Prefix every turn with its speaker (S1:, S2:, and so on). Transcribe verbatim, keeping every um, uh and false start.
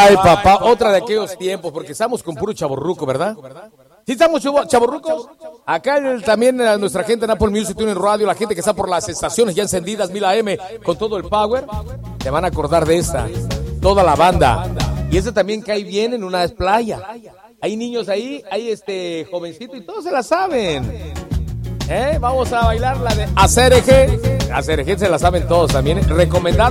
S1: Ay, papá, otra de aquellos tiempos, porque estamos con puro chavorruco, ¿verdad? ¿Sí estamos chavorrucos? Acá el, también a nuestra gente en Apple Music, Tuning Radio, la gente que está por las estaciones ya encendidas, mil A M, con todo el power, te van a acordar de esta, toda la banda. Y esta también cae bien en una playa. Hay niños ahí, hay este jovencito y todos se la saben. ¿Eh? Vamos a bailar la de Acereje. Acereje se la saben todos también. Recomendada.